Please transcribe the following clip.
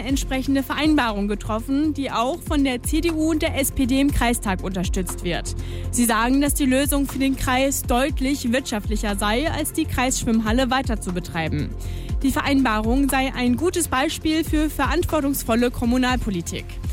eine entsprechende Vereinbarung getroffen, die auch von der CDU und der SPD im Kreistag unterstützt wird. Sie sagen, dass die Lösung für den Kreis deutlich wirtschaftlicher sei, als die Kreisschwimmhalle weiter zu betreiben. Die Vereinbarung sei ein gutes Beispiel für verantwortungsvolle Kommunalpolitik.